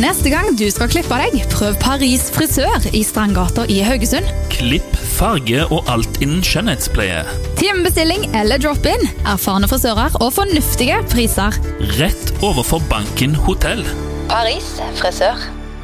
Neste gang du skal klippe deg, prøv Paris frisør i Strandgata i Haugesund. Klipp, farge og alt innen skjønnhetspleie. Timebestilling eller drop-in. Erfarne frisører og fornuftige priser. Rett overfor Banken Hotel. Paris frisør.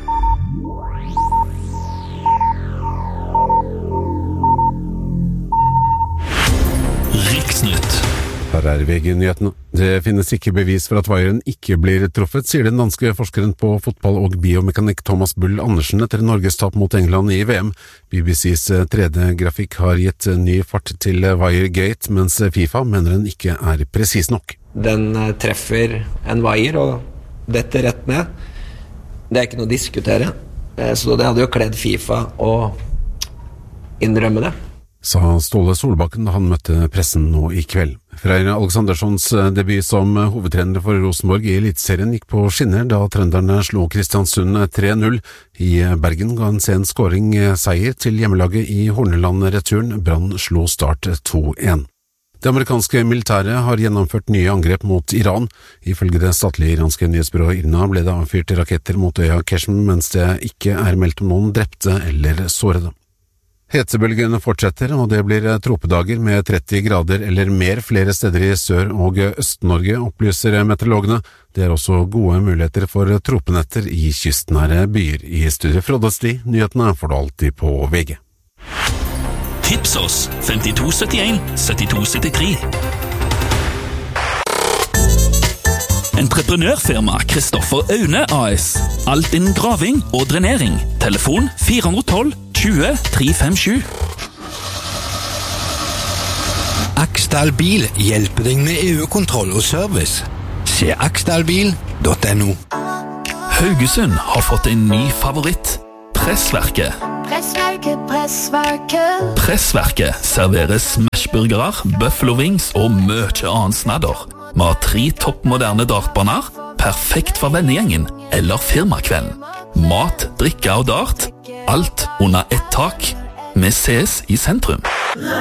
Riksnytt. Her VG-nyhetene. Det finnes ikke bevis for at vaieren ikke blir truffet, sier den danske forskeren på fotball og biomekanikk Thomas Bull Andersen etter Norges tap mot England i VM. BBCs 3D-grafikk har gitt ny fart til Wiregate, mens FIFA mener den ikke er presis nok. Den treffer en vaier og detter rett ned. Det er ikke noe å diskutere. Så det hadde jo kledd FIFA å innrømme det. Sa Ståle Solbakken da han møtte pressen nå i kveld. Freyr Aleksanderssons debut som hovedtrener for Rosenborg i Eliteserien gikk på skinner da trønderne slo Kristiansund 3-0. I Bergen ga en sen scoring seier til hjemmelaget i Horneland-returen. Brann slo Start 2-1. Det amerikanske militæret har gjennomført nye angrep mot Iran. Ifølge det statlige iranske nyhetsbyrået IRNA ble det avfyrt raketter mot øya Keshem, mens det ikke er meldt om noen drepte eller sårede. Hetebølgen fortsetter, og det blir tropedager med 30 grader eller mer flere steder i Sør- og Øst-Norge, opplyser meteorologene. Det er også gode muligheter for tropenetter i kystnære byer. I studiet Frode Sti, nyhetene får du alltid på VG. Tips oss 5271 7273. Entreprenørfirma Kristoffer Aune AS. Alt innen graving og drenering. Telefon 412 20 357. Aksdal Bil hjelper deg med EU-kontroll og service. Se aksdalbil.no. Haugesund har fått en ny favoritt. Pressverket. Pressverket serverer smashburgere, buffalo wings og mye annen snadder. Vi har 3 toppmoderne dartbaner, perfekt for vennegjengen eller firmakvelden. Mat, drikke og dart, alt under ett tak. Vi ses i sentrum.